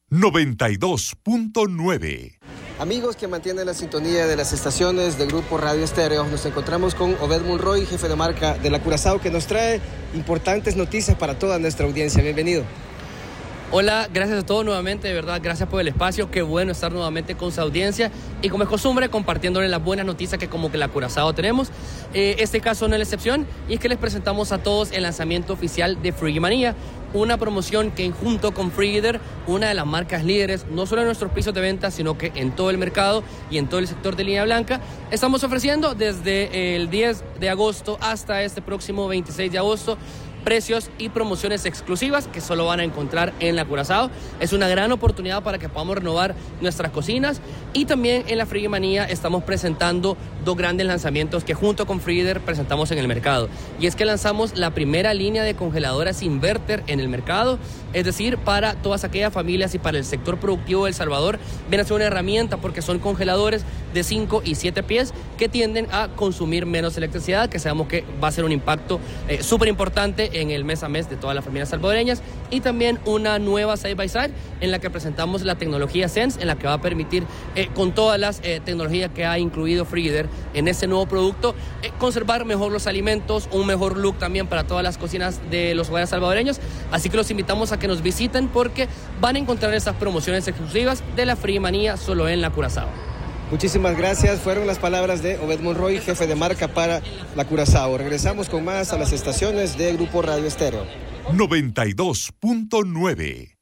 92.9. Amigos que mantienen la sintonía de las estaciones de Grupo Radio Estéreo, nos encontramos con Obed Monroy, jefe de marca de la Curazao, que nos trae importantes noticias para toda nuestra audiencia. Bienvenido. Hola, gracias a todos nuevamente, de verdad, gracias por el espacio, qué bueno estar nuevamente con su audiencia y como es costumbre compartiéndoles las buenas noticias que como que la Curazao tenemos. Este caso no es la excepción y es que les presentamos a todos el lanzamiento oficial de Frigimania, una promoción que junto con Frigidaire, una de las marcas líderes, no solo en nuestros pisos de venta, sino que en todo el mercado y en todo el sector de línea blanca, estamos ofreciendo desde el 10 de agosto hasta este próximo 26 de agosto, precios y promociones exclusivas que solo van a encontrar en la Curazao. Es una gran oportunidad para que podamos renovar nuestras cocinas y también en la Frigimanía estamos presentando dos grandes lanzamientos que junto con Frigidaire presentamos en el mercado. Y es que lanzamos la primera línea de congeladoras inverter en el mercado, es decir, para todas aquellas familias y para el sector productivo de El Salvador, viene a ser una herramienta porque son congeladores de 5 y 7 pies que tienden a consumir menos electricidad, que sabemos que va a ser un impacto súper importante en el mes a mes de todas las familias salvadoreñas, y también una nueva side by side en la que presentamos la tecnología Sense, en la que va a permitir con todas las tecnologías que ha incluido Frigidaire en este nuevo producto, conservar mejor los alimentos, un mejor look también para todas las cocinas de los hogares salvadoreños. Así que los invitamos a que nos visiten porque van a encontrar estas promociones exclusivas de la Frigimanía solo en la Curazao. Muchísimas gracias. Fueron las palabras de Obed Monroy, jefe de marca para la Curazao. Regresamos con más a las estaciones de Grupo Radio Estéreo. 92.9.